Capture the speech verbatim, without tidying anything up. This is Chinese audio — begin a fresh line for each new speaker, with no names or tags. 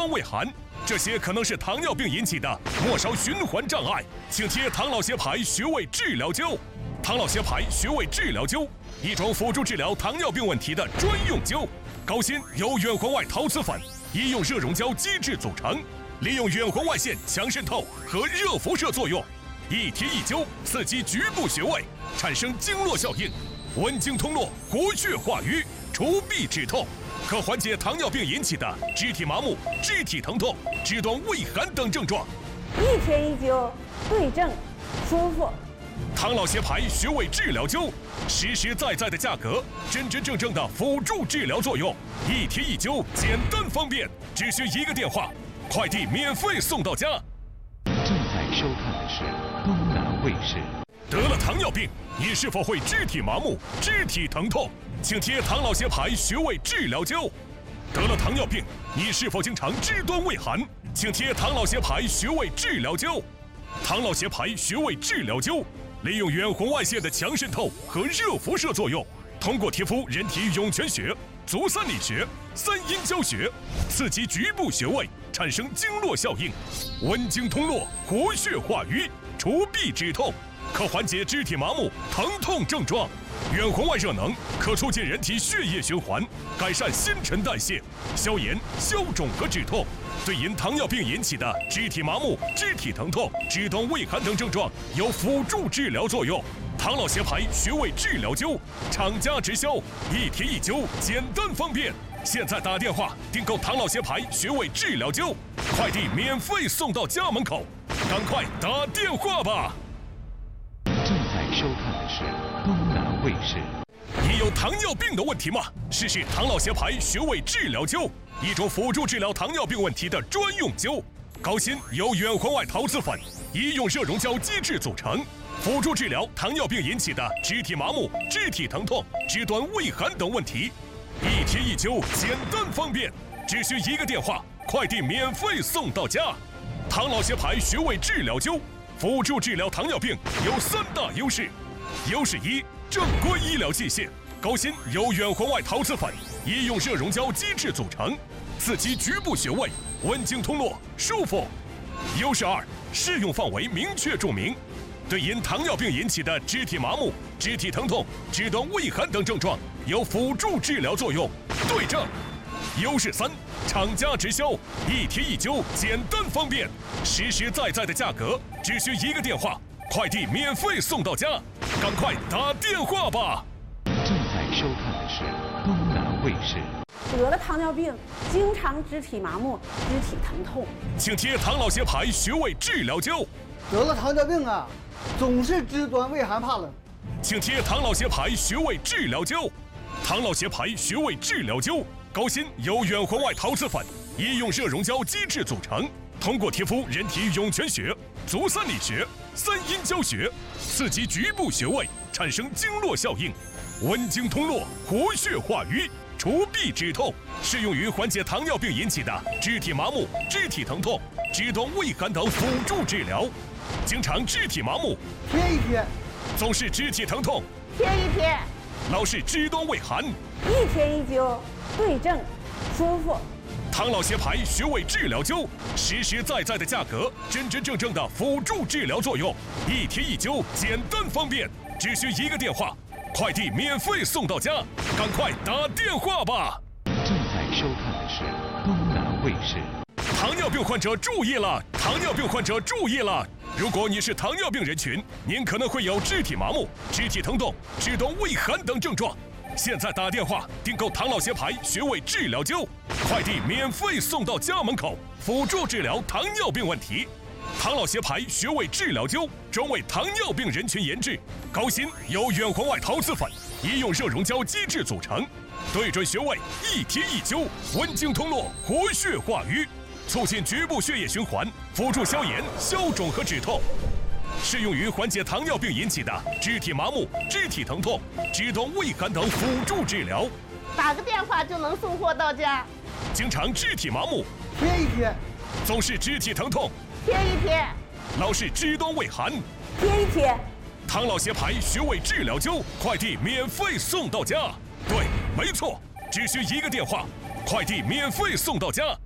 端畏寒。这些可能是糖尿病引起的末梢循环障碍，请贴唐老协牌穴位治疗灸。唐老协牌穴位治疗灸，一种辅助治疗糖尿病问题的专用灸。高锌由远环外陶瓷粉、医用热溶胶基质组成，利用远环外线强渗透和热辐射作用，一贴一灸，刺激局部穴位，产生经络效应，温经通络，活血化瘀，除痹止痛。可缓解糖尿病引起的肢体麻木、肢体疼痛、肢端畏寒等症状。
一贴一灸，对症，舒服。
唐老协牌穴位治疗灸，实实在在的价格，真真正正的辅助治疗作用，一贴一灸，简单方便，只需一个电话，快递免费送到家。
正在收看的是东南卫视。
得了糖尿病，你是否会肢体麻木、肢体疼痛？请贴唐老协牌穴位治疗灸。得了糖尿病，你是否经常肢端畏寒？请贴唐老协牌穴位治疗灸。唐老协牌穴位治疗灸，利用远红外线的强渗透和热辐射作用，通过贴敷人体涌泉穴、足三里穴、三阴交穴，刺激局部穴位，产生经络效应，温经通络，活血化瘀，除痹止痛。可缓解肢体麻木、疼痛症状。远红外热能可促进人体血液循环，改善新陈代谢，消炎、消肿和止痛。对因糖尿病引起的肢体麻木、肢体疼痛、肢端畏寒等症状有辅助治疗作用。唐老协牌穴位治疗灸，厂家直销，一贴一灸，简单方便。现在打电话订购唐老协牌穴位治疗灸，快递免费送到家门口，赶快打电话吧！
正在收看的是东南卫视。
你有糖尿病的问题吗？试试唐老协牌穴位治疗灸，一种辅助治疗糖尿病问题的专用灸。高锌由远环外陶瓷粉、医用热溶胶基质组成，辅助治疗糖尿病引起的肢体麻木、肢体疼痛、肢端畏寒等问题。一贴一灸，简单方便，只需一个电话，快递免费送到家。唐老协牌穴位治疗灸，辅助治疗糖尿病有三大优势。优势一，正规医疗器械，高锌由远环外陶瓷粉、医用热溶胶基质组成，刺激局部穴位，温经通络，舒服。优势二，适用范围明确注明，对因糖尿病引起的肢体麻木、肢体疼痛、肢端畏寒等症状有辅助治疗作用，对症。优势三，厂家直销，一贴一灸，简单方便，实实在在的价格，只需一个电话，快递免费送到家，赶快打电话吧！
正在收看的是东南卫视。
得了糖尿病，经常肢体麻木、肢体疼痛，
请贴唐老协牌穴位治疗灸。
得了糖尿病啊，总是肢端畏寒怕冷，
请贴唐老协牌穴位治疗灸。唐老协牌穴位治疗灸，高锌由远环外陶瓷粉、医用热溶胶基质组成，通过贴敷人体涌泉穴、足三里穴、三阴交穴，刺激局部穴位，产生经络效应，温经通络，活血化瘀，除痹止痛，适用于缓解糖尿病引起的肢体麻木、肢体疼痛、肢端畏寒等辅助治疗。经常肢体麻木，
贴一贴；
总是肢体疼痛，
贴一贴，
老是肢端畏寒，
一贴一灸，对症，舒服。
唐老协牌穴位治疗灸，实实在在的价格，真真正正的辅助治疗作用，一贴一灸，简单方便，只需一个电话，快递免费送到家，赶快打电话吧！
正在收看的是东南卫视。
糖尿病患者注意了！糖尿病患者注意了！如果你是糖尿病人群，您可能会有肢体麻木、肢体疼痛、肢端畏寒等症状。现在打电话订购唐老协牌穴位治疗灸，快递免费送到家门口，辅助治疗糖尿病问题。唐老协牌穴位治疗灸专为糖尿病人群研制，高锌由远环外陶瓷粉、医用热溶胶基质组成，对准穴位，一贴一灸，温经通络，活血化瘀，促进局部血液循环，辅助消炎、消肿和止痛。适用于缓解糖尿病引起的肢体麻木、肢体疼痛、肢端畏寒等辅助治疗。
打个电话就能送货到家。
经常肢体麻木，
贴一贴；
总是肢体疼痛，
贴一贴，
老是肢端畏寒，
贴一贴。
唐老协牌穴位治疗灸，快递免费送到家。对，没错，只需一个电话，快递免费送到家。